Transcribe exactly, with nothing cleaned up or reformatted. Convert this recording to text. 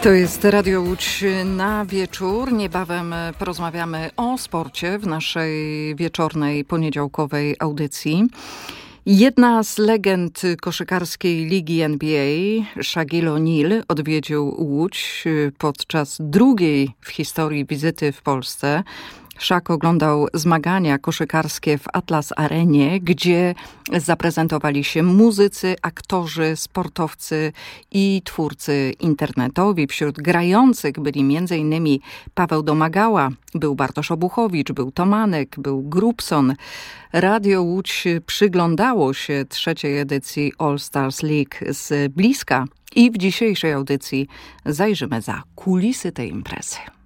To jest Radio Łódź na wieczór. Niebawem porozmawiamy o sporcie w naszej wieczornej, poniedziałkowej audycji. Jedna z legend koszykarskiej ligi N B A, Shaquille O'Neal, odwiedził Łódź podczas drugiej w historii wizyty w Polsce. Shaq oglądał zmagania koszykarskie w Atlas Arenie, gdzie zaprezentowali się muzycy, aktorzy, sportowcy i twórcy internetowi. Wśród grających byli m.in. Paweł Domagała, był Bartosz Obuchowicz, był Tomanek, był Grubson. Radio Łódź przyglądało się trzeciej edycji All Stars League z bliska i w dzisiejszej audycji zajrzymy za kulisy tej imprezy.